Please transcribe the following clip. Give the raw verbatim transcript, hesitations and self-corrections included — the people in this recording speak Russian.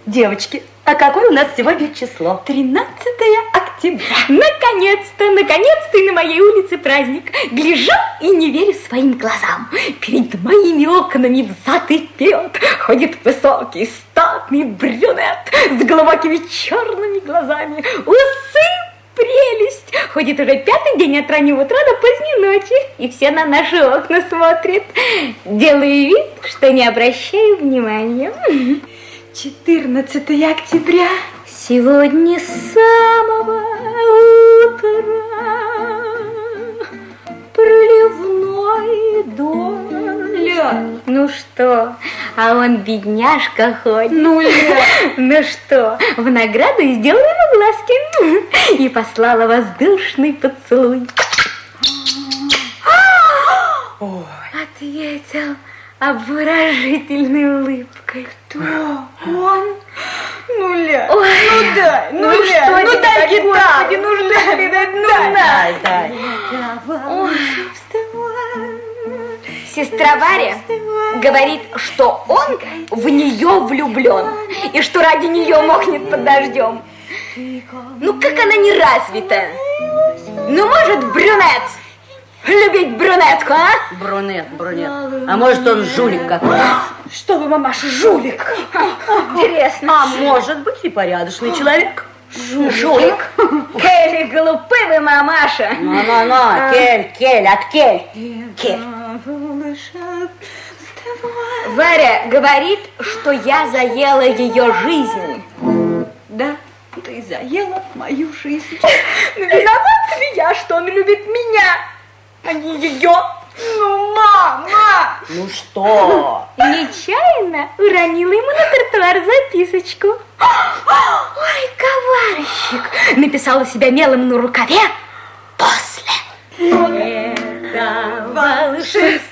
Девочки, а какое у нас сегодня число? тринадцатое октября. Наконец-то, наконец-то и на моей улице праздник. Гляжу и не верю своим глазам. Перед моими окнами взад и вперед ходит высокий, статный брюнет с глубокими черными глазами. Усы прелесть. Ходит уже пятый день от раннего утра до поздней ночи. И все на наши окна смотрят. Делаю вид, что не обращаю внимания. четырнадцатое октября. Сегодня с самого утра проливной дождь. Ля. Ну что, а он бедняжка хоть. Ну, Ля. Ну что, в награду сделала ему глазки и послала воздушный поцелуй. Ой. Ответил обворожительной улыбкой. Кто? Он? Ну, Ля, Ой. ну дай, ну, Ну Ля, что ну тебе дай такое, гитару. Господи, ну что Дай, тебе, дай, ну дай, на. дай, Ой. Сестра Варя говорит, что он в нее влюблен и что ради нее мокнет под дождем. Ну как она не развита? Ну может брюнет любить брюнетку, а? Брюнет, брюнет. А может он жулик какой? Что вы, мамаша, жулик? Интересно. А может быть и порядочный человек. Жулик. Жулик. Келли, глупый вы, мамаша. Ну-ну-ну, кель, кель, от кель. Кель. Варя говорит, что я заела ее жизнь. Да, ты заела мою жизнь. Но виновата ли я, что он любит меня, а не ее? Ну, мама! Ну что? Нечаянно уронила ему на тротуар записочку. Ой, коварщик! Написала себя мелом на рукаве. После. Это волшебство.